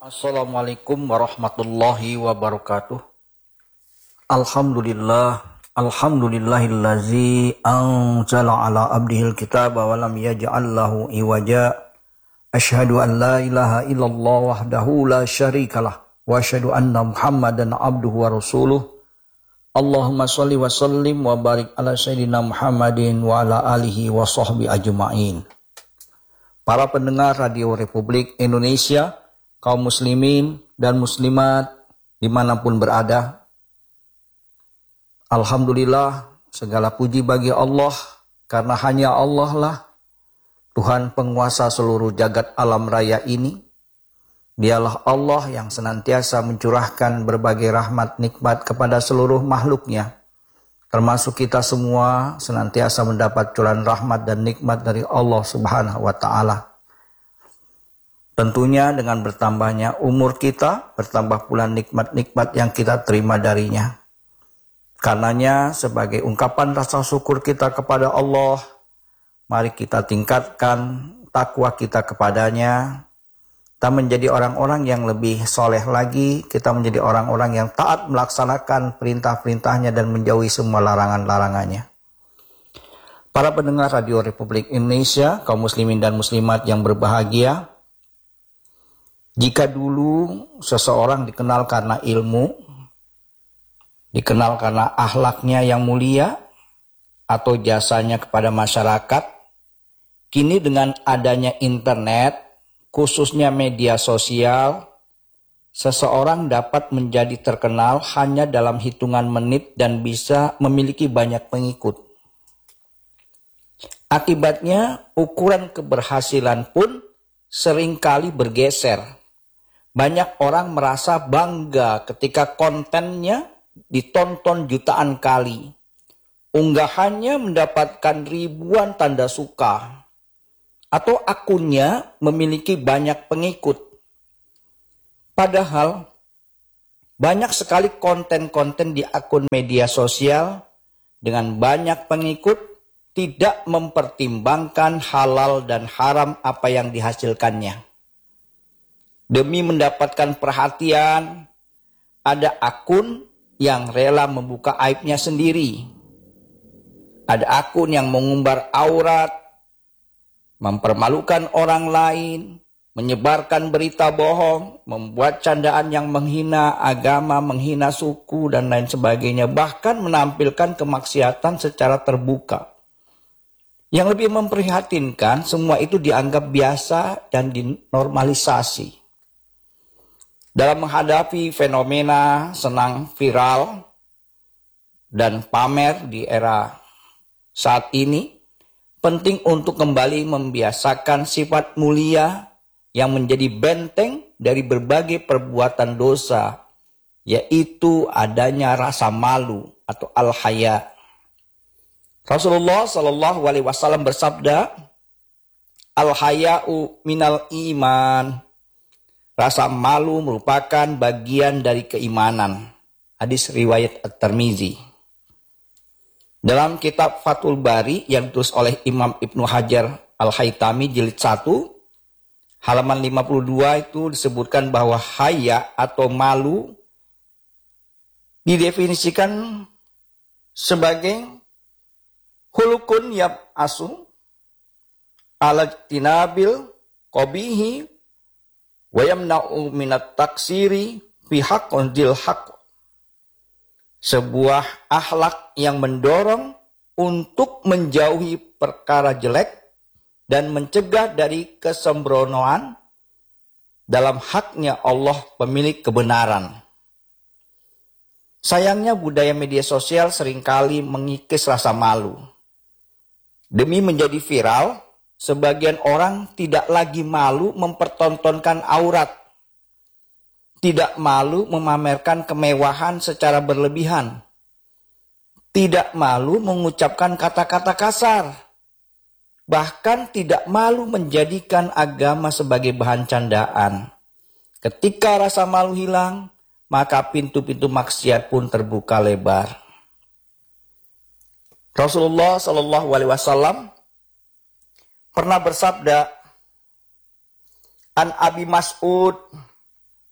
Assalamualaikum warahmatullahi wabarakatuh. Alhamdulillahillazi anzala ala abdihil kitaba wa lam yaj'al lahu iwaja. Asyhadu an la ilaha illallah wahdahu la syarikalah wa asyhadu anna Muhammadan abduhu wa rasuluh. Allahumma shalli wa sallim wa barik ala sayyidina Muhammadin wa ala alihi wa sahbihi ajma'in. Para pendengar Radio Republik Indonesia, kaum muslimin dan muslimat dimanapun berada, alhamdulillah, segala puji bagi Allah, karena hanya Allah lah Tuhan penguasa seluruh jagat alam raya ini. Dialah Allah yang senantiasa mencurahkan berbagai rahmat nikmat kepada seluruh makhluknya, termasuk kita semua senantiasa mendapat curahan rahmat dan nikmat dari Allah Subhanahu wa Ta'ala. Tentunya dengan bertambahnya umur kita, bertambah pula nikmat-nikmat yang kita terima darinya. Karenanya sebagai ungkapan rasa syukur kita kepada Allah, mari kita tingkatkan takwa kita kepadanya. Kita menjadi orang-orang yang lebih soleh lagi, kita menjadi orang-orang yang taat melaksanakan perintah-perintahnya dan menjauhi semua larangan-larangannya. Para pendengar Radio Republik Indonesia, kaum muslimin dan muslimat yang berbahagia, jika dulu seseorang dikenal karena ilmu, dikenal karena akhlaknya yang mulia, atau jasanya kepada masyarakat, kini dengan adanya internet, khususnya media sosial, seseorang dapat menjadi terkenal hanya dalam hitungan menit dan bisa memiliki banyak pengikut. Akibatnya, ukuran keberhasilan pun seringkali bergeser. Banyak orang merasa bangga ketika kontennya ditonton jutaan kali. Unggahannya mendapatkan ribuan tanda suka. Atau akunnya memiliki banyak pengikut. Padahal banyak sekali konten-konten di akun media sosial dengan banyak pengikut tidak mempertimbangkan halal dan haram apa yang dihasilkannya. Demi mendapatkan perhatian, ada akun yang rela membuka aibnya sendiri. Ada akun yang mengumbar aurat, mempermalukan orang lain, menyebarkan berita bohong, membuat candaan yang menghina agama, menghina suku, dan lain sebagainya. Bahkan menampilkan kemaksiatan secara terbuka. Yang lebih memprihatinkan, semua itu dianggap biasa dan dinormalisasi. Dalam menghadapi fenomena senang viral dan pamer di era saat ini, penting untuk kembali membiasakan sifat mulia yang menjadi benteng dari berbagai perbuatan dosa, yaitu adanya rasa malu atau al-haya. Rasulullah Shallallahu Alaihi Wasallam bersabda, al-haya'u minal iman. Rasa malu merupakan bagian dari keimanan. Hadis riwayat At-Tirmizi. Dalam kitab Fathul Bari yang ditulis oleh Imam Ibnu Hajar Al-Haytami jilid 1, halaman 52 itu disebutkan bahwa haya atau malu didefinisikan sebagai hulukun yab asu ala tinabil qabihi wa yamna'u minat taksiri fi haqqil haqq. Sebuah akhlak yang mendorong untuk menjauhi perkara jelek dan mencegah dari kesembronoan dalam haknya Allah pemilik kebenaran. Sayangnya budaya media sosial seringkali mengikis rasa malu. Demi menjadi viral, sebagian orang tidak lagi malu mempertontonkan aurat. Tidak malu memamerkan kemewahan secara berlebihan. Tidak malu mengucapkan kata-kata kasar. Bahkan tidak malu menjadikan agama sebagai bahan candaan. Ketika rasa malu hilang, maka pintu-pintu maksiat pun terbuka lebar. Rasulullah Shallallahu Alaihi Wasallam pernah bersabda, An Abi Mas'ud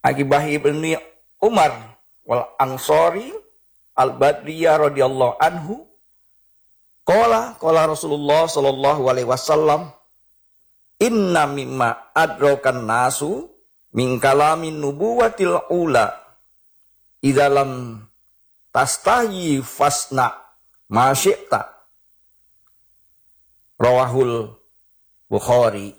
Akibah ibni Umar wal Ansori al-Badriyah radhiyallahu anhu qala Rasulullah sallallahu alaihi wasallam inna mimma adrakan nasu min kalamin nubuwatil ula idza lam tastahi fasna ma syi'ta rawahul Bukhari.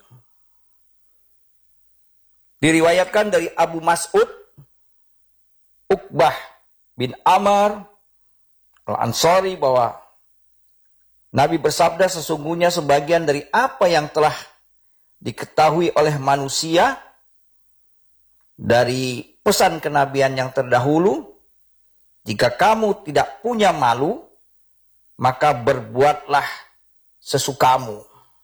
Diriwayatkan dari Abu Mas'ud Uqbah bin Amr al-Ansari bahwa Nabi bersabda, sesungguhnya sebagian dari apa yang telah diketahui oleh manusia dari pesan kenabian yang terdahulu, jika kamu tidak punya malu, maka berbuatlah sesukamu.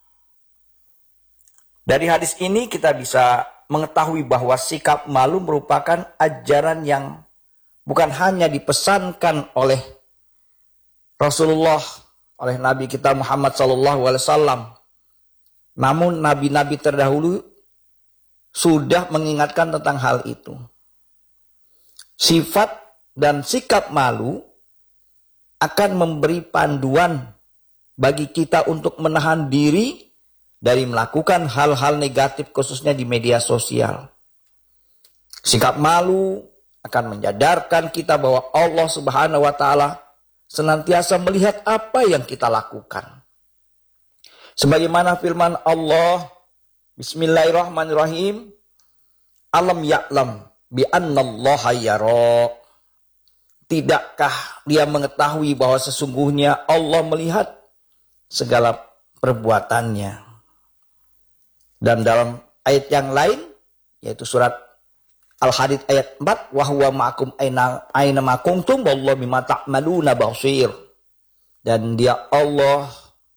Dari hadis ini kita bisa mengetahui bahwa sikap malu merupakan ajaran yang bukan hanya dipesankan oleh Rasulullah, oleh Nabi kita Muhammad SAW, namun nabi-nabi terdahulu sudah mengingatkan tentang hal itu. Sifat dan sikap malu akan memberi panduan bagi kita untuk menahan diri dari melakukan hal-hal negatif khususnya di media sosial. Sikap malu akan menyadarkan kita bahwa Allah Subhanahu wa taala senantiasa melihat apa yang kita lakukan. Sebagaimana firman Allah, Bismillahirrahmanirrahim, alam ya'lam bi annallaha yara. Tidakkah dia mengetahui bahwa sesungguhnya Allah melihat segala perbuatannya. Dan dalam ayat yang lain, yaitu surat Al-Hadid ayat 4, wa huwa ma'akum aina ma kuntum wallahu bima ta'maluna basir. Dan dia Allah,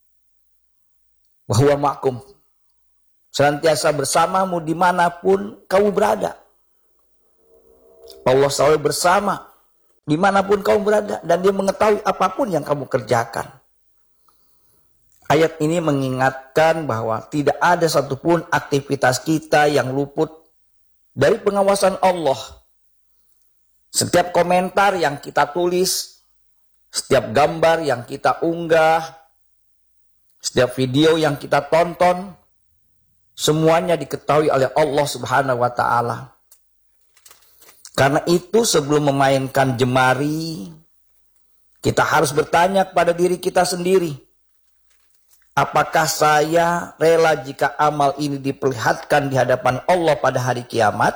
wa huwa ma'akum, senantiasa bersamamu dimanapun kamu berada. Allah selalu bersama dimanapun kamu berada, dan dia mengetahui apapun yang kamu kerjakan. Ayat ini mengingatkan bahwa tidak ada satupun aktivitas kita yang luput dari pengawasan Allah. Setiap komentar yang kita tulis, setiap gambar yang kita unggah, setiap video yang kita tonton, semuanya diketahui oleh Allah Subhanahu wa taala. Karena itu sebelum memainkan jemari, kita harus bertanya kepada diri kita sendiri, apakah saya rela jika amal ini diperlihatkan di hadapan Allah pada hari kiamat?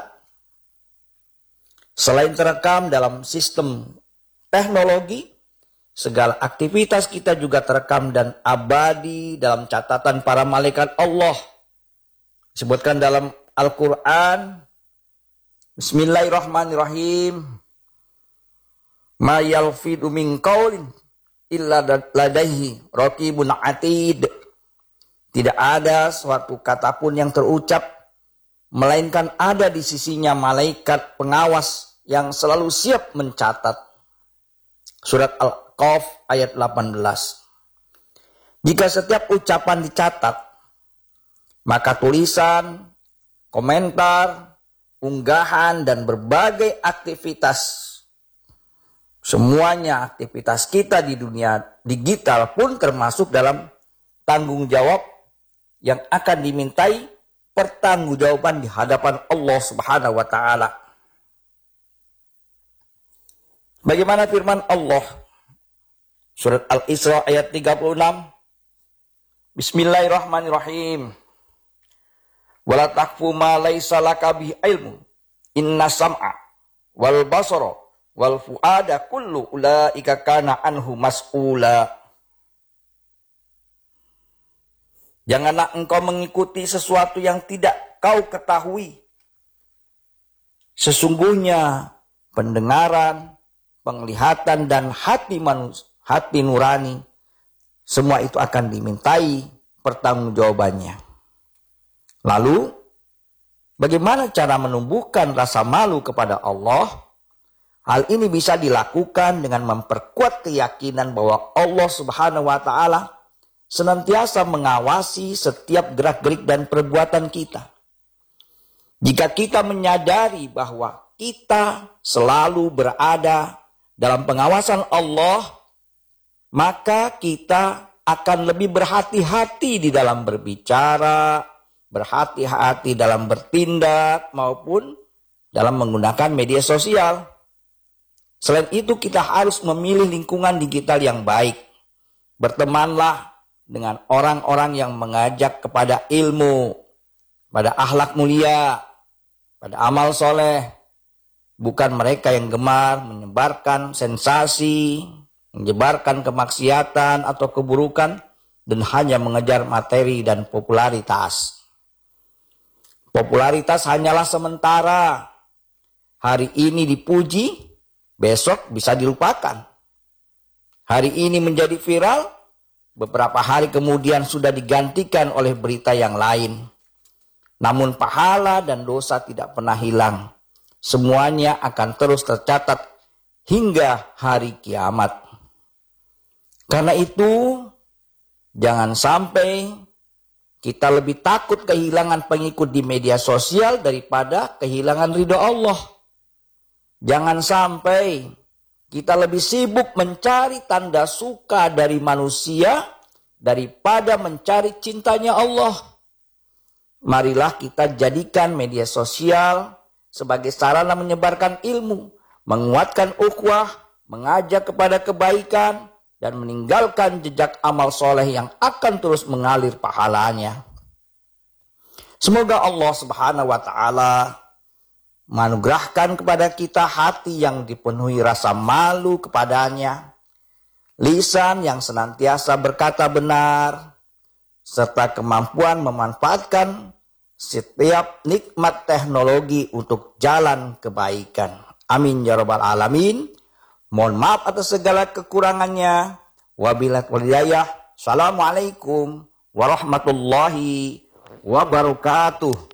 Selain terekam dalam sistem teknologi, segala aktivitas kita juga terekam dan abadi dalam catatan para malaikat Allah. Disebutkan dalam Al-Quran, Bismillahirrahmanirrahim, ma yalfidu min qaulin illa ladaihi raqibun atid. Tidak ada suatu kata pun yang terucap, melainkan ada di sisinya malaikat pengawas yang selalu siap mencatat. Surat Al-Qaf ayat 18. Jika setiap ucapan dicatat, maka tulisan, komentar, unggahan, dan berbagai aktivitas, semuanya aktivitas kita di dunia digital pun termasuk dalam tanggung jawab yang akan dimintai pertanggungjawaban di hadapan Allah Subhanahu wa taala. Bagaimana firman Allah? Surat Al-Isra ayat 36. Bismillahirrahmanirrahim. Wala taqfu ma laisa laka bihi ilmu. Inna sam'a wal basara wal fuada kullu ulaika kana anhu mas'ula. Janganlah engkau mengikuti sesuatu yang tidak kau ketahui. Sesungguhnya pendengaran, penglihatan, dan hati nurani, semua itu akan dimintai pertanggungjawabannya. Lalu, bagaimana cara menumbuhkan rasa malu kepada Allah? Hal ini bisa dilakukan dengan memperkuat keyakinan bahwa Allah Subhanahu wa taala senantiasa mengawasi setiap gerak-gerik dan perbuatan kita. Jika kita menyadari bahwa kita selalu berada dalam pengawasan Allah, maka kita akan lebih berhati-hati di dalam berbicara, berhati-hati dalam bertindak, maupun dalam menggunakan media sosial. Selain itu, kita harus memilih lingkungan digital yang baik. Bertemanlah dengan orang-orang yang mengajak kepada ilmu, pada akhlak mulia, pada amal soleh. Bukan mereka yang gemar menyebarkan sensasi, menyebarkan kemaksiatan atau keburukan, dan hanya mengejar materi dan popularitas. Popularitas hanyalah sementara. Hari ini dipuji, besok bisa dilupakan. Hari ini menjadi viral, beberapa hari kemudian sudah digantikan oleh berita yang lain. Namun pahala dan dosa tidak pernah hilang. Semuanya akan terus tercatat hingga hari kiamat. Karena itu, jangan sampai kita lebih takut kehilangan pengikut di media sosial daripada kehilangan ridho Allah. Jangan sampai kita lebih sibuk mencari tanda suka dari manusia daripada mencari cintanya Allah. Marilah kita jadikan media sosial sebagai sarana menyebarkan ilmu, menguatkan ukhuwah, mengajak kepada kebaikan, dan meninggalkan jejak amal soleh yang akan terus mengalir pahalanya. Semoga Allah Subhanahu wa Ta'ala menganugerahkan kepada kita hati yang dipenuhi rasa malu kepadanya, lisan yang senantiasa berkata benar, serta kemampuan memanfaatkan setiap nikmat teknologi untuk jalan kebaikan. Amin ya rabbal alamin. Mohon maaf atas segala kekurangannya. Wabillahi walhidayah. Assalamualaikum warahmatullahi wabarakatuh.